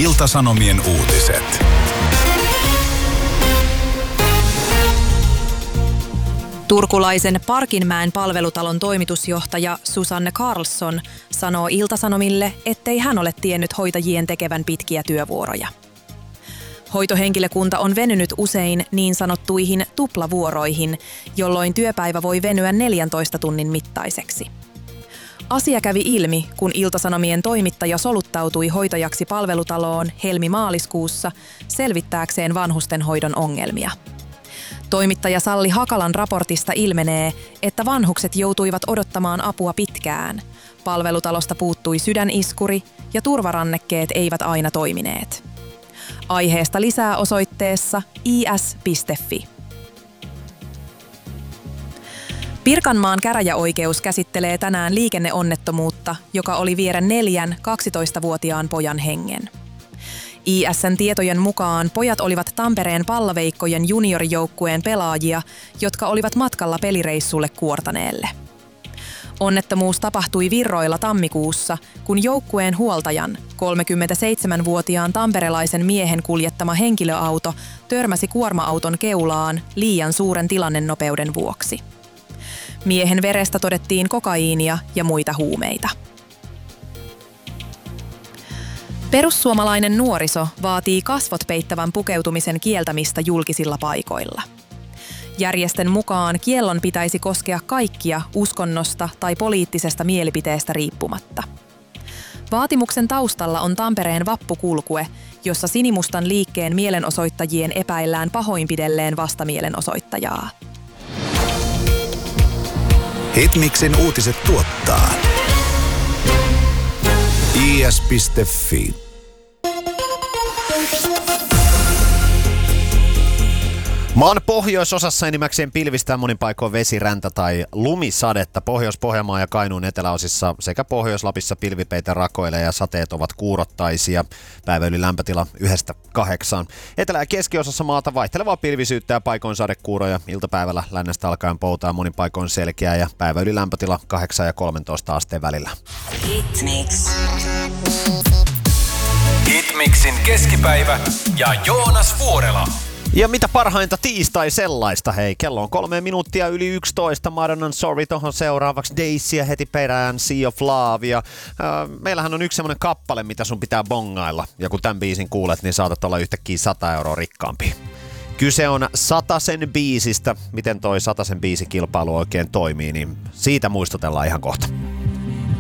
Ilta-Sanomien uutiset. Turkulaisen Parkinmäen palvelutalon toimitusjohtaja Susanne Karlsson sanoo Ilta-Sanomille, ettei hän ole tiennyt hoitajien tekevän pitkiä työvuoroja. Hoitohenkilökunta on venynyt usein niin sanottuihin tuplavuoroihin, jolloin työpäivä voi venyä 14 tunnin mittaiseksi. Asia kävi ilmi, kun Ilta-Sanomien toimittaja soluttautui hoitajaksi palvelutaloon helmi-maaliskuussa selvittääkseen vanhustenhoidon ongelmia. Toimittaja Salli Hakalan raportista ilmenee, että vanhukset joutuivat odottamaan apua pitkään. Palvelutalosta puuttui sydäniskuri ja turvarannekkeet eivät aina toimineet. Aiheesta lisää osoitteessa is.fi. Pirkanmaan käräjäoikeus käsittelee tänään liikenneonnettomuutta, joka oli viedä 4 12-vuotiaan pojan hengen. IS:n tietojen mukaan pojat olivat Tampereen Pallaveikkojen juniorijoukkueen pelaajia, jotka olivat matkalla pelireissulle Kuortaneelle. Onnettomuus tapahtui Virroilla tammikuussa, kun joukkueen huoltajan, 37-vuotiaan tamperelaisen miehen kuljettama henkilöauto törmäsi kuorma-auton keulaan liian suuren tilannenopeuden vuoksi. Miehen verestä todettiin kokaiinia ja muita huumeita. Perussuomalainen nuoriso vaatii kasvot peittävän pukeutumisen kieltämistä julkisilla paikoilla. Järjestön mukaan kiellon pitäisi koskea kaikkia uskonnosta tai poliittisesta mielipiteestä riippumatta. Vaatimuksen taustalla on Tampereen vappukulkue, jossa sinimustan liikkeen mielenosoittajien epäillään pahoinpidelleen vastamielenosoittajaa. Hitmixin uutiset tuottaa is.fi. Maan pohjoisosassa enimmäkseen pilvistää monin paikoin vesiräntä tai lumisadetta. Pohjois-Pohjanmaa ja Kainuun eteläosissa sekä Pohjois-Lapissa pilvipeitä rakoilee ja sateet ovat kuurottaisia. Päiväyli lämpötila 1-8. Etelä- ja keskiosassa maata vaihtelevaa pilvisyyttä ja paikoin sadekuuroja. Iltapäivällä lännestä alkaen poutaa monin paikoin selkeää ja päiväyli lämpötila 8 ja 13 asteen välillä. Hitmixin keskipäivä ja Joonas Vuorela. Ja mitä parhainta tiistai sellaista, hei. Kello on 3 minuuttia yli 11. Madonnan Sorry tohon seuraavaksi Daisy ja heti perään Sea of Love. Ja, meillähän on yksi semmonen kappale, mitä sun pitää bongailla. Ja kun tämän biisin kuulet, niin saatat olla yhtäkkiä 100 € rikkaampi. Kyse on Satasen biisistä. Miten toi Satasen biisikilpailu oikein toimii, niin siitä muistutellaan ihan kohta.